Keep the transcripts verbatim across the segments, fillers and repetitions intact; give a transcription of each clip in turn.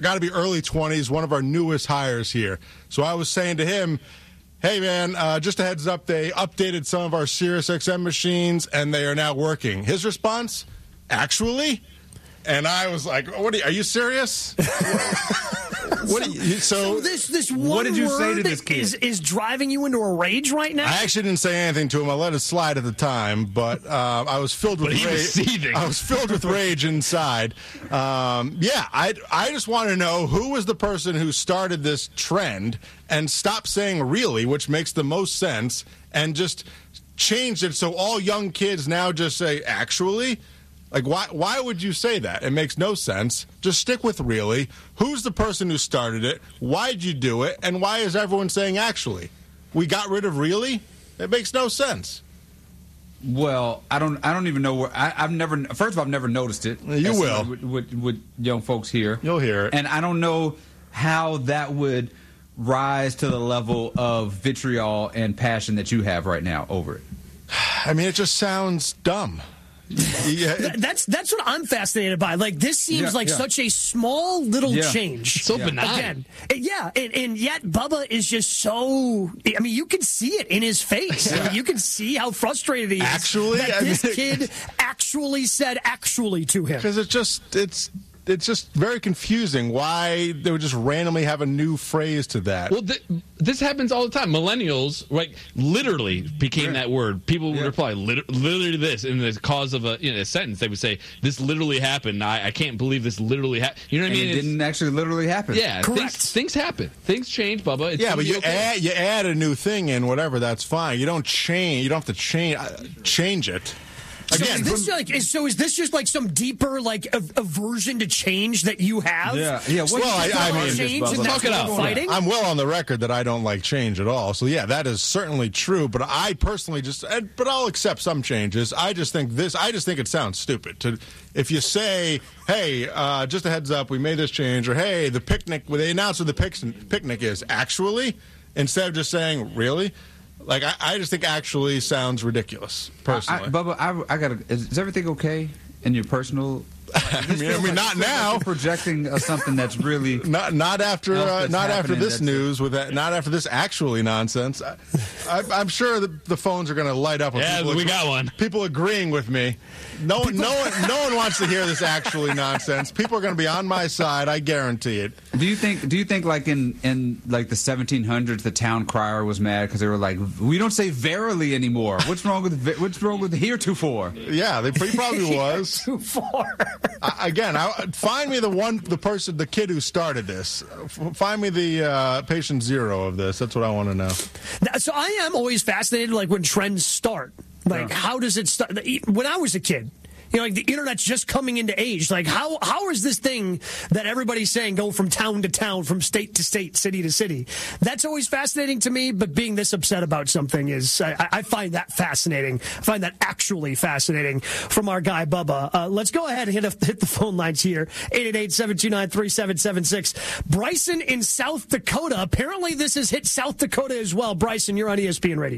got to be early twenties, one of our newest hires here. So I was saying to him, hey, man, uh, just a heads up, they updated some of our Sirius X M machines, and they are now working. His response, actually? And I was like, "What? Are you, are you serious?" What? Are you, so, so this this one what did you word say to this kid? Is, is driving you into a rage right now? I actually didn't say anything to him. I let it slide at the time, but uh, I was filled with but he rage. was seething. I was filled with rage inside. Um, yeah, I I just want to know who was the person who started this trend and stopped saying "really," which makes the most sense, and just changed it so all young kids now just say "actually." Like, why why would you say that? It makes no sense. Just stick with really. Who's the person who started it? Why'd you do it? And why is everyone saying actually? We got rid of really? It makes no sense. Well, I don't I don't even know where I, I've never first of all I've never noticed it. You will with, with, with young folks here. You'll hear it. And I don't know how that would rise to the level of vitriol and passion that you have right now over it. I mean, it just sounds dumb. Yeah, it, that's that's what I'm fascinated by. Like, this seems yeah, like yeah. such a small little yeah. change. So yeah. benign. Again, yeah, and, and yet Bubba is just so. I mean, you can see it in his face. Yeah. I mean, you can see how frustrated he is. Actually, that I this mean, kid actually said "actually" to him. because it just it's it's just very confusing why they would just randomly have a new phrase to that. Well, th- this happens all the time. Millennials, right, literally became Yeah. that word. People would Yeah. reply, Lit- literally this, in the cause of a, you know, a sentence. They would say, this literally happened. I, I can't believe this literally happened. You know what And I mean? it It's- didn't actually literally happen. yeah, Correct. things, things happen. Things change, Bubba. It's Yeah, gonna but be you okay. add you add a new thing in, whatever. That's fine. You don't change. You don't have to change uh, change it. So Again, is this from- like? Is, so is this just like some deeper like a- aversion to change that you have? Yeah, yeah. What Well, I- I mean, change Bubba? and that's Talk it what out. we're fighting. I'm well on the record that I don't like change at all. So yeah, that is certainly true. But I personally just, but I'll accept some changes. I just think this. I just think it sounds stupid to if you say, "Hey, uh, just a heads up, we made this change," or "Hey, the picnic." Well, they announced what the pic- picnic is actually, instead of just saying "really." Like, I, I just think actually sounds ridiculous, personally. I, I, Bubba, I, I gotta. Is, is everything okay in your personal? I mean, I mean not now. You're projecting uh, something that's really Not not after else uh, that's not after happening this that's- news with that. Not after this actually nonsense. I, I, I'm sure the, the phones are going to light up. With Yeah, people we got one. People agreeing with me. No one, no one, no one wants to hear this actually nonsense. People are going to be on my side. I guarantee it. Do you think? Do you think like in in like the seventeen hundreds, the town crier was mad because they were like, "We don't say verily anymore. What's wrong with ve- what's wrong with heretofore?" Yeah, they he probably was. Too far. I, again, I, find me the one, the person, the kid who started this. F- Find me the uh, patient zero of this. That's what I want to know. So I am always fascinated, like when trends start. Like, Yeah. how does it start? When I was a kid, you know, like the internet's just coming into age. Like, how how is this thing that everybody's saying go from town to town, from state to state, city to city? That's always fascinating to me. But being this upset about something is, I, I find that fascinating. I find that actually fascinating from our guy Bubba. Uh, let's go ahead and hit, a, hit the phone lines here. eight eight eight, seven two nine, three seven seven six. Bryson in South Dakota. Apparently, this has hit South Dakota as well. Bryson, you're on E S P N Radio.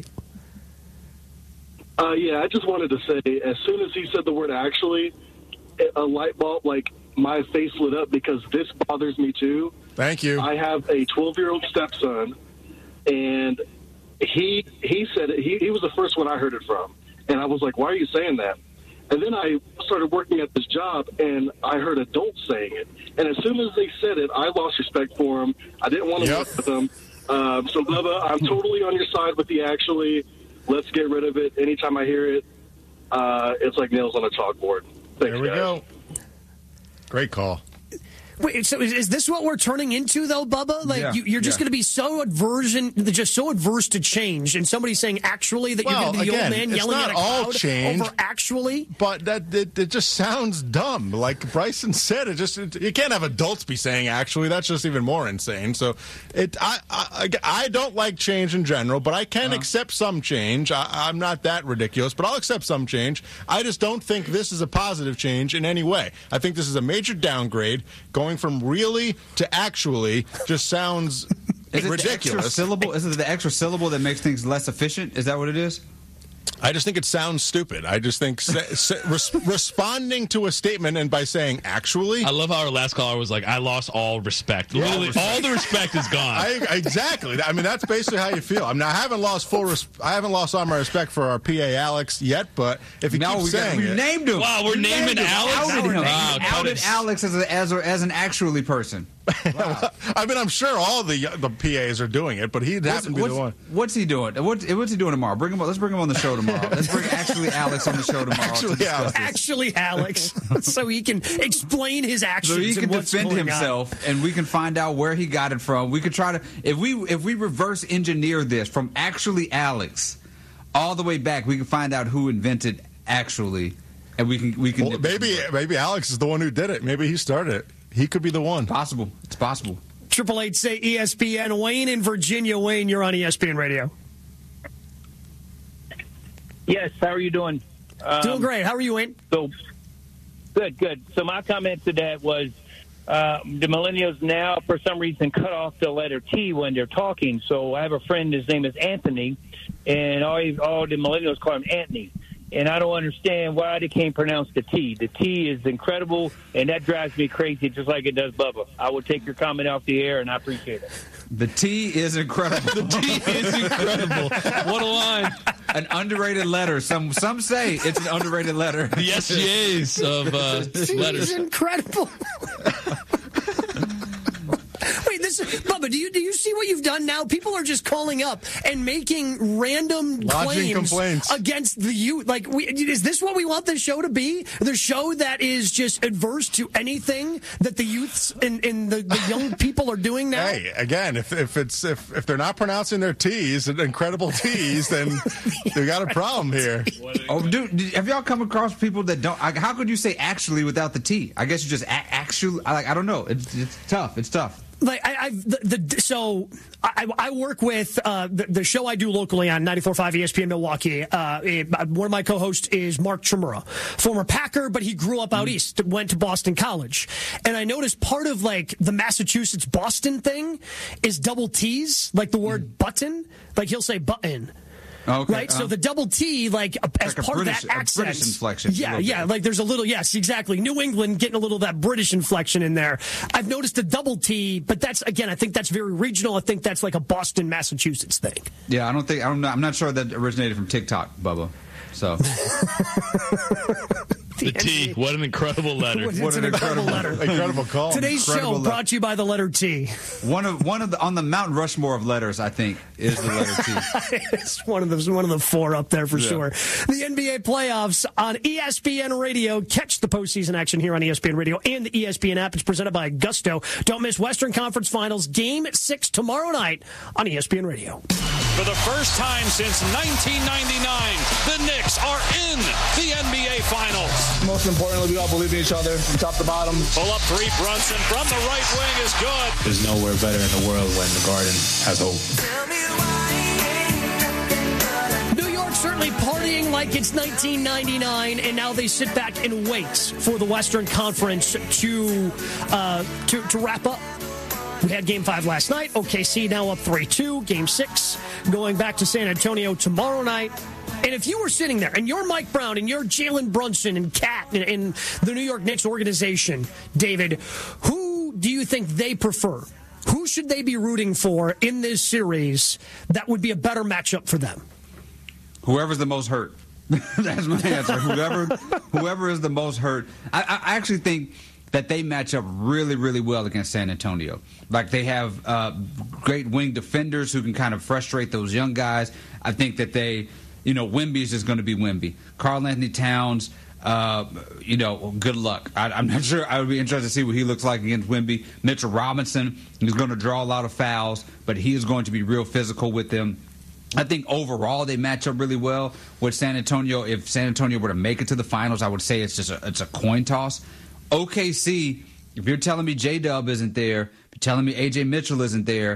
Uh, yeah, I just wanted to say, as soon as he said the word actually, a light bulb, like, my face lit up because this bothers me too. Thank you. I have a twelve-year-old stepson, and he he said it. He, he was the first one I heard it from. And I was like, why are you saying that? And then I started working at this job, and I heard adults saying it. And as soon as they said it, I lost respect for them. I didn't want to Yep. work with them. Um, so, Bubba, I'm totally on your side with the actually. Let's get rid of it. Anytime I hear it, uh, it's like nails on a chalkboard. Thanks, There we guys. go. Great call. Wait, so is, is this what we're turning into, though, Bubba? Like, Yeah, you, you're just yeah. going to be so aversion, just so adverse to change, and somebody saying actually that Well, you're going to be the again, old man it's yelling not at a all crowd change. over actually? But that it, it just sounds dumb. Like Bryson said, it just it, you can't have adults be saying actually. That's just even more insane. So it I I, I don't like change in general, but I can Uh-huh. accept some change. I, I'm not that ridiculous, but I'll accept some change. I just don't think this is a positive change in any way. I think this is a major downgrade. Going from really to actually just sounds Is it the extra ridiculous. syllable? Is it the extra syllable that makes things less efficient? Is that what it is? I just think it sounds stupid. I just think sa- sa- res- responding to a statement and by saying actually. I love how our last caller was like, I lost all respect. Yeah, Literally, respect. all the respect is gone. I, exactly. I mean, that's basically how you feel. I mean, I haven't lost full. Res- I haven't lost all my respect for our P A Alex yet, but if you No, keep we, got, saying we it, named him. Wow, we're We naming named him. Alex? Outed Now we're him. naming- We Wow, outed Curtis. Alex as, a, as, a, as an actually person. Wow. I mean, I'm sure all the the P As are doing it, but he What's, happened to be what's, the one. what's he doing? What, what's he doing tomorrow? Bring him. Let's bring him on the show tomorrow. Let's bring actually Alex on the show tomorrow. Actually to discuss Alex. this. Actually, Alex, so he can explain his actions. So he can and what's defend going on. himself, and we can find out where he got it from. We could try to, if we if we reverse engineer this from actually Alex all the way back, we can find out who invented actually, and we can we can Well, maybe maybe Alex is the one who did it. Maybe he started it. He could be the one. possible. It's possible. Triple Eight say E S P N. Wayne in Virginia. Wayne, you're on E S P N Radio. Yes, how are you doing? Um, Doing great. How are you, Wayne? So, good, good. So my comment to that was uh, the millennials now, for some reason, cut off the letter T when they're talking. So I have a friend, his name is Anthony, and all, all the millennials call him Anthony. And I don't understand why they can't pronounce the T. The T is incredible, and that drives me crazy just like it does Bubba. I will take your comment off the air, and I appreciate it. The T is incredible. The T is incredible. What a line. An underrated letter. Some some say it's an underrated letter. The S G As of uh, This letters. is incredible. Wait, this Bubba, do you do you see what you've done now? People are just calling up and making random Lodging claims complaints. against the youth. Like, we, is this what we want the show to be? The show that is just adverse to anything that the youths and, and the, the young people are doing now? Hey, again, if if it's if, if they're not pronouncing their T's, incredible T's, then we got a problem here. Oh, dude, did- have y'all come across people that don't? I, how could you say actually without the T? I guess you just a, actually. I, like I don't know. It's, it's tough. It's tough. Like I, I've the, the so I, I work with uh, the, the show I do locally on ninety-four point five E S P N Milwaukee. Uh, it, one of my co-hosts is Mark Chmura, former Packer, but he grew up out east, went to Boston College, and I noticed part of like the Massachusetts Boston thing is double T's, like the word button. Like he'll say button. Okay, Right, so uh, the double T, like as Like a part British- of a that accent, British inflection, a yeah, little yeah, bit. like there's a little, yes, exactly. New England getting a little of that British inflection in there. I've noticed the double T, but that's again, I think that's very regional. I think that's like a Boston, Massachusetts thing. Yeah, I don't think. I don't know. I'm not sure that originated from TikTok, Bubba. So The T. What an incredible letter. It's What an an incredible letter. Incredible call. Today's Incredible show letter. brought to you by the letter T. one of one of the on the Mount Rushmore of letters, I think, is the letter T. It's one of the one of the four up there for Yeah. sure. The N B A playoffs on E S P N Radio. Catch the postseason action here on E S P N Radio and the E S P N app. It's presented by Gusto. Don't miss Western Conference Finals Game Six tomorrow night on E S P N Radio. For the first time since nineteen ninety-nine, the Knicks are in the N B A Finals. Most importantly, we all believe in each other from top to bottom. Pull up three, Brunson from the right wing is good. There's nowhere better in the world when the Garden has hope. New York certainly partying like it's nineteen ninety-nine, and now they sit back and wait for the Western Conference to uh, to, to wrap up. We had Game five last night. O K C now up three two. Game six going back to San Antonio tomorrow night. And if you were sitting there, and you're Mike Brown, and you're Jalen Brunson, and Kat, and, and the New York Knicks organization, David, who do you think they prefer? Who should they be rooting for in this series that would be a better matchup for them? Whoever's the most hurt. That's my answer. Whoever, whoever is the most hurt. I, I actually think that they match up really, really well against San Antonio. Like they have uh, great wing defenders who can kind of frustrate those young guys. I think that they, you know, Wemby is just going to be Wemby. Karl Anthony Towns, uh, you know, good luck. I, I'm not sure. I would be interested to see what he looks like against Wemby. Mitchell Robinson is going to draw a lot of fouls, but he is going to be real physical with them. I think overall they match up really well with San Antonio. If San Antonio were to make it to the finals, I would say it's just a, it's a coin toss. O K C, if you're telling me J-Dub isn't there, if you're telling me A J Mitchell isn't there,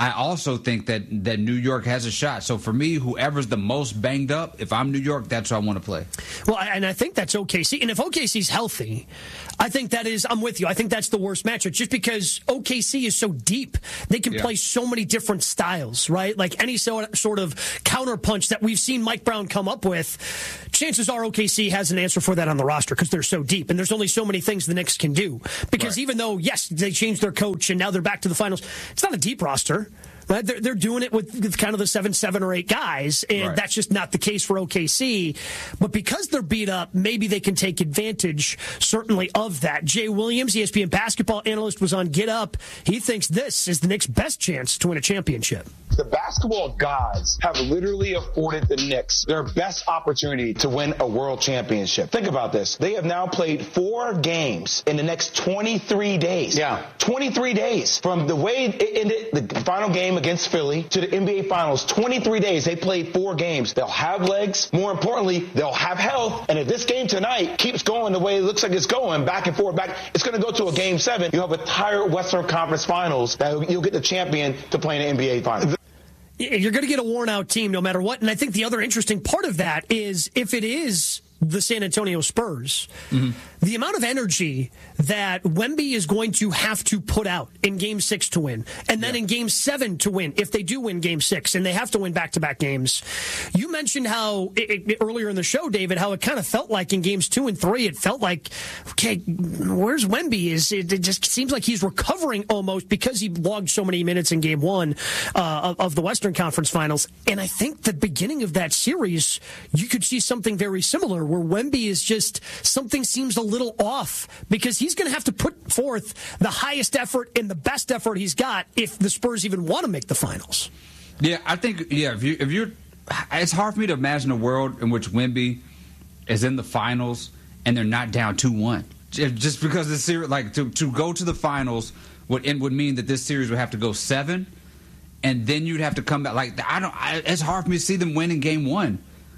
I also think that, that New York has a shot. So for me, whoever's the most banged up, if I'm New York, that's who I want to play. Well, and I think that's O K C. And if O K C's healthy, I think that is, I'm with you. I think that's the worst matchup just because O K C is so deep. They can yeah. play so many different styles, right? Like any sort of counterpunch that we've seen Mike Brown come up with, chances are O K C has an answer for that on the roster because they're so deep. And there's only so many things the Knicks can do. Because right. even though, yes, they changed their coach and now they're back to the finals, it's not a deep roster. Right? They're, they're doing it with, with kind of the seven, seven or eight guys, and right. that's just not the case for O K C. But because they're beat up, maybe they can take advantage, certainly, of that. Jay Williams, E S P N basketball analyst, was on Get Up. He thinks this is the Knicks' best chance to win a championship. The basketball gods have literally afforded the Knicks their best opportunity to win a world championship. Think about this. They have now played four games in the next twenty-three days. Yeah. twenty-three days. From the way it ended, the final game against Philly to the N B A Finals, twenty-three days. They played four games. They'll have legs. More importantly, they'll have health. And if this game tonight keeps going the way it looks like it's going, back and forth, back, it's going to go to a game seven. You'll have a entire Western Conference Finals that you'll get the champion to play in the N B A Finals. You're going to get a worn-out team no matter what. And I think the other interesting part of that is if it is the San Antonio Spurs, mm-hmm. the amount of energy that Wemby is going to have to put out in Game six to win, and then yeah. in Game seven to win, if they do win Game six, and they have to win back-to-back games. You mentioned how, it, it, earlier in the show, David, how it kind of felt like in Games two and three, it felt like, okay, where's Wemby? Is it, it just seems like he's recovering almost because he logged so many minutes in Game one uh, of, of the Western Conference Finals. And I think the beginning of that series, you could see something very similar, where Wemby is just, something seems a little off because he's going to have to put forth the highest effort and the best effort he's got if the Spurs even want to make the finals. Yeah, I think, yeah, if, you, if you're, it's hard for me to imagine a world in which Wemby is in the finals and they're not down two one. Just because this series, like, to, to go to the finals would, it would mean that this series would have to go seven, and then you'd have to come back. Like, I don't, I, it's hard for me to see them win in game one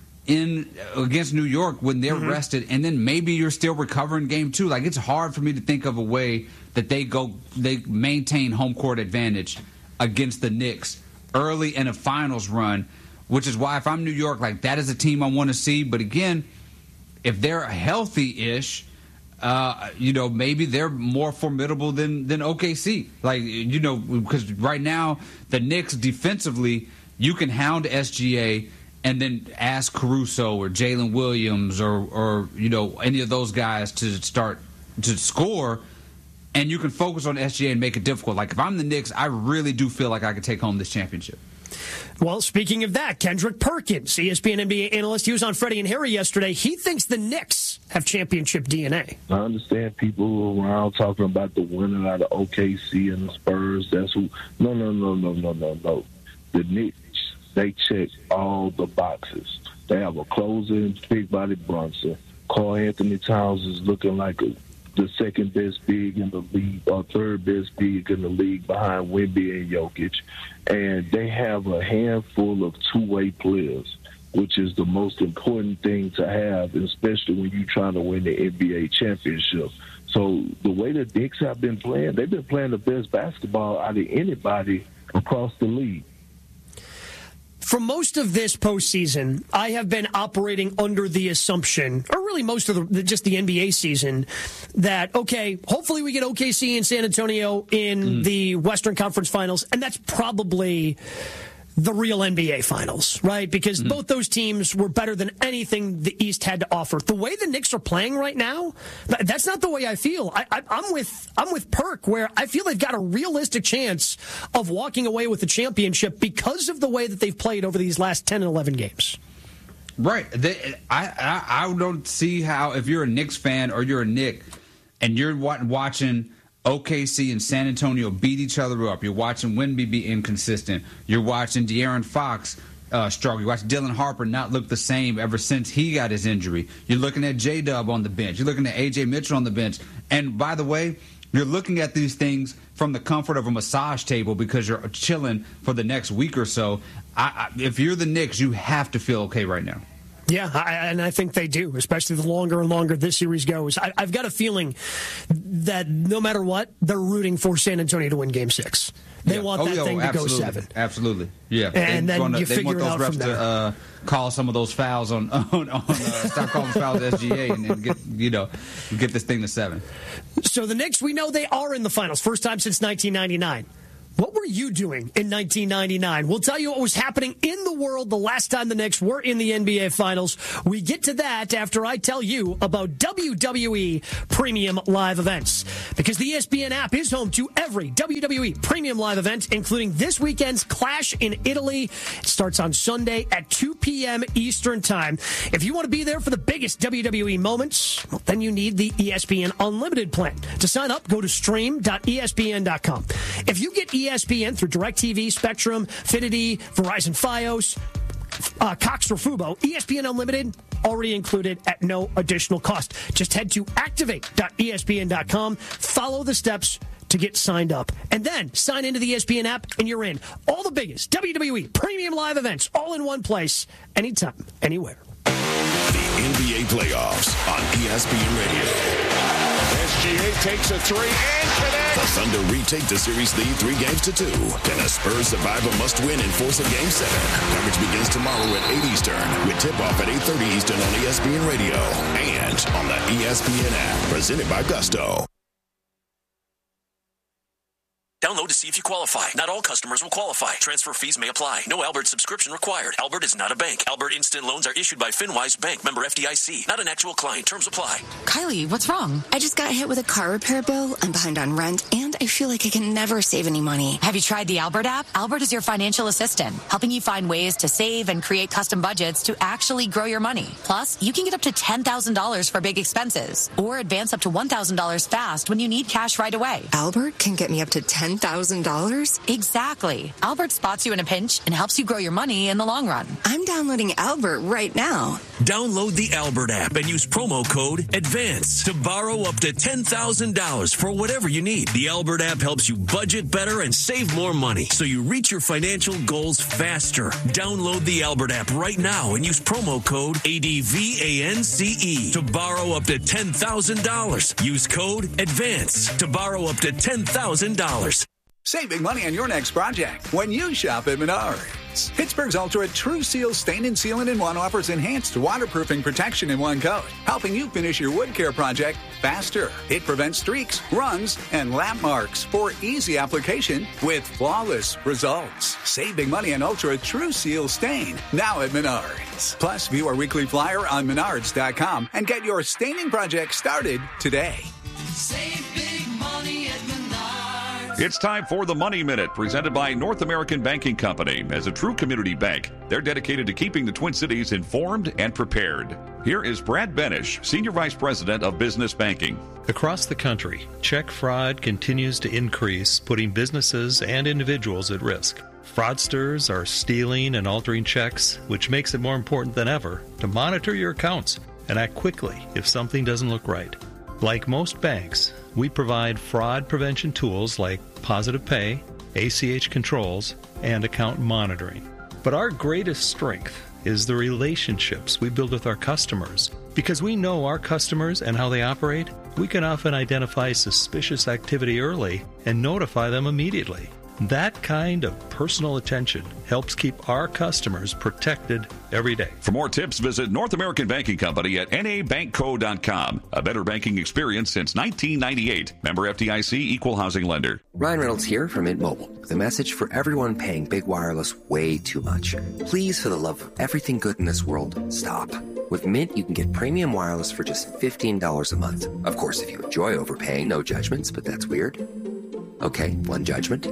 in against New York when they're mm-hmm. rested, and then maybe you're still recovering game two. Like, it's hard for me to think of a way that they go they maintain home court advantage against the Knicks early in a finals run, which is why if I'm New York, like, that is a team I want to see. But again, if they're healthy-ish, uh, you know, maybe they're more formidable than than O K C. Like, you know, because right now the Knicks defensively, you can hound S G A and then ask Caruso or Jalen Williams or, or, you know, any of those guys to start to score, and you can focus on S G A and make it difficult. Like, if I'm the Knicks, I really do feel like I could take home this championship. Well, speaking of that, Kendrick Perkins, E S P N N B A analyst, he was on Freddie and Harry yesterday. He thinks the Knicks have championship D N A. I understand people around talking about the winning out of O K C and the Spurs. That's who. No, no, no, no, no, no, no. The Knicks, they check all the boxes. They have a closer, big body Brunson. Karl Anthony Towns is looking like a, the second best big in the league, or third best big in the league behind Wemby and Jokic. And they have a handful of two-way players, which is the most important thing to have, especially when you're trying to win the N B A championship. So the way the Knicks have been playing, they've been playing the best basketball out of anybody across the league. For most of this postseason, I have been operating under the assumption, or really most of the, just the N B A season, that, okay, hopefully we get O K C and San Antonio in mm. the Western Conference Finals, and that's probably the real N B A Finals, right? Because mm. both those teams were better than anything the East had to offer. The way the Knicks are playing right now, that's not the way I feel. I, I, I'm with I'm with Perk, where I feel they've got a realistic chance of walking away with the championship because of the way that they've played over these last ten and eleven games. Right. They, I, I I don't see how, if you're a Knicks fan or you're a Knick and you're watching O K C and San Antonio beat each other up. You're watching Wemby be inconsistent. You're watching De'Aaron Fox uh, struggle. You're watching Dylan Harper not look the same ever since he got his injury. You're looking at J-Dub on the bench. You're looking at A J Mitchell on the bench. And by the way, you're looking at these things from the comfort of a massage table because you're chilling for the next week or so. I, I, if you're the Knicks, you have to feel okay right now. Yeah, I, and I think they do, especially the longer and longer this series goes. I, I've got a feeling that no matter what, they're rooting for San Antonio to win Game Six. They yeah. want oh, that yeah, thing oh, to go seven. Absolutely, yeah. And they then wanna, you they figure want it those out refs from there. to uh, call some of those fouls on on, on uh, stop calling fouls S G A and then get you know get this thing to seven. So the Knicks, we know they are in the finals, first time since nineteen ninety-nine. What were you doing in nineteen ninety-nine? We'll tell you what was happening in the world the last time the Knicks were in the N B A Finals. We get to that after I tell you about W W E Premium Live Events. Because the E S P N app is home to every W W E Premium Live event, including this weekend's Clash in Italy. It starts on Sunday at two p.m. Eastern Time. If you want to be there for the biggest W W E moments, well, then you need the E S P N Unlimited plan. To sign up, go to stream dot E S P N dot com. If you get E S P N through DirecTV, Spectrum, Fidelity, Verizon Fios, uh, Cox or Fubo, E S P N Unlimited already included at no additional cost. Just head to activate dot E S P N dot com, follow the steps to get signed up, and then sign into the E S P N app and you're in. All the biggest W W E Premium Live events all in one place, anytime, anywhere. The N B A playoffs on E S P N Radio. S G A takes a three and connects. The Thunder retake the series lead three games to two. Can the Spurs survive a must-win and force a game seven? Coverage begins tomorrow at eight Eastern with tip-off at eight thirty Eastern on E S P N Radio and on the E S P N app. Presented by Gusto. Download to see if you qualify. Not all customers will qualify. Transfer fees may apply. No Albert subscription required. Albert is not a bank. Albert Instant Loans are issued by FinWise Bank. Member F D I C. Not an actual client. Terms apply. Kylie, what's wrong? I just got hit with a car repair bill. I'm behind on rent, and I feel like I can never save any money. Have you tried the Albert app? Albert is your financial assistant, helping you find ways to save and create custom budgets to actually grow your money. Plus, you can get up to ten thousand dollars for big expenses, or advance up to one thousand dollars fast when you need cash right away. Albert can get me up to ten thousand dollars? Exactly. Albert spots you in a pinch and helps you grow your money in the long run. I'm downloading Albert right now. Download the Albert app and use promo code ADVANCE to borrow up to ten thousand dollars for whatever you need. The Albert app helps you budget better and save more money so you reach your financial goals faster. Download the Albert app right now and use promo code A D V A N C E to borrow up to ten thousand dollars. Use code ADVANCE to borrow up to ten thousand dollars. Save big money on your next project when you shop at Menards. Pittsburgh's Ultra True Seal Stain and Sealant in One offers enhanced waterproofing protection in one coat, helping you finish your wood care project faster. It prevents streaks, runs, and lap marks for easy application with flawless results. Save big money on Ultra True Seal Stain now at Menards. Plus, view our weekly flyer on menards dot com and get your staining project started today. Save big money at Menards. It's time for the Money Minute, presented by North American Banking Company. As a true community bank, they're dedicated to keeping the Twin Cities informed and prepared. Here is Brad Benish, Senior Vice President of Business Banking. Across the country, check fraud continues to increase, putting businesses and individuals at risk. Fraudsters are stealing and altering checks, which makes it more important than ever to monitor your accounts and act quickly if something doesn't look right. Like most banks, we provide fraud prevention tools like Positive Pay, A C H controls, and account monitoring. But our greatest strength is the relationships we build with our customers. Because we know our customers and how they operate, we can often identify suspicious activity early and notify them immediately. That kind of personal attention helps keep our customers protected every day. For more tips, visit North American Banking Company at N A bank co dot com. A better banking experience since nineteen ninety-eight. Member F D I C, Equal Housing Lender. Ryan Reynolds here from Mint Mobile with a message for everyone paying big wireless way too much. Please, for the love of everything good in this world, stop. With Mint, you can get premium wireless for just fifteen dollars a month. Of course, if you enjoy overpaying, no judgments, but that's weird. Okay, one judgment.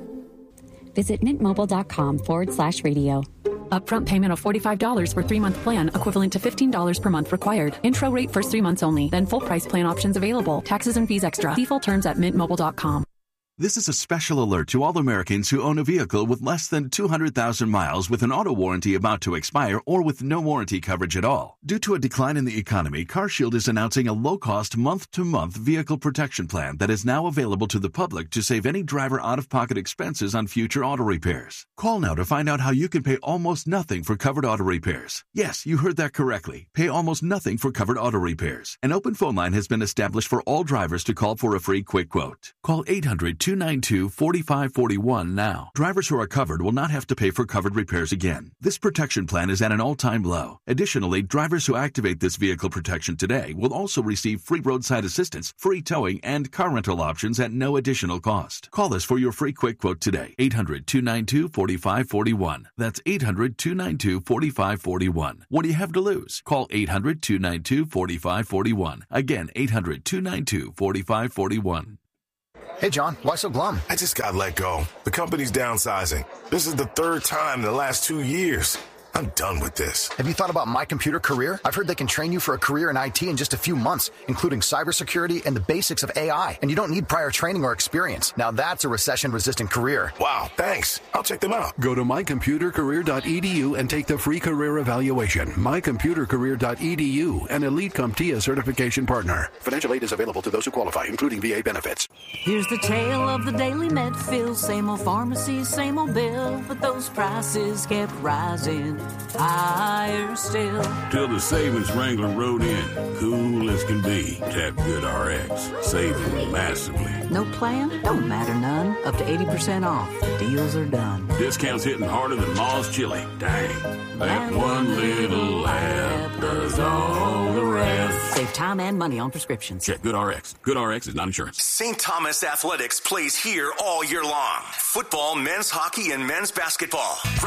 Visit mintmobile.com forward slash radio. Upfront payment of forty-five dollars for three-month plan, equivalent to fifteen dollars per month required. Intro rate first three months only, then full price plan options available. Taxes and fees extra. See full terms at mint mobile dot com. This is a special alert to all Americans who own a vehicle with less than two hundred thousand miles with an auto warranty about to expire or with no warranty coverage at all. Due to a decline in the economy, CarShield is announcing a low-cost month-to-month vehicle protection plan that is now available to the public to save any driver out-of-pocket expenses on future auto repairs. Call now to find out how you can pay almost nothing for covered auto repairs. Yes, you heard that correctly. Pay almost nothing for covered auto repairs. An open phone line has been established for all drivers to call for a free quick quote. Call eight hundred, two nine two, four five four one now. Drivers who are covered will not have to pay for covered repairs again. This protection plan is at an all-time low. Additionally, drivers who activate this vehicle protection today will also receive free roadside assistance, free towing, and car rental options at no additional cost. Call us for your free quick quote today. eight hundred, two nine two, four five four one. That's eight hundred, two nine two, four five four one. What do you have to lose? Call eight hundred, two nine two, four five four one. Again, eight hundred, two nine two, four five four one. Hey, John, why so glum? I just got let go. The company's downsizing. This is the third time in the last two years. I'm done with this. Have you thought about My Computer Career? I've heard they can train you for a career in I T in just a few months, including cybersecurity and the basics of A I. And you don't need prior training or experience. Now that's a recession-resistant career. Wow, thanks. I'll check them out. Go to my computer career dot e d u and take the free career evaluation. my computer career dot e d u, an Elite CompTIA certification partner. Financial aid is available to those who qualify, including V A benefits. Here's the tale of the daily Medfield. Same old pharmacy, same old bill, but those prices kept rising. Higher still. Till the savings wrangler rode in. Cool as can be. Tap GoodRx. Saving massively. No plan? Don't matter none. Up to eighty percent off. Deals are done. Discounts hitting harder than Ma's chili. Dang. That one little app does all the rest. Save time and money on prescriptions. Check GoodRx. GoodRx is not insurance. Saint Thomas Athletics plays here all year long. Football, men's hockey, and men's basketball.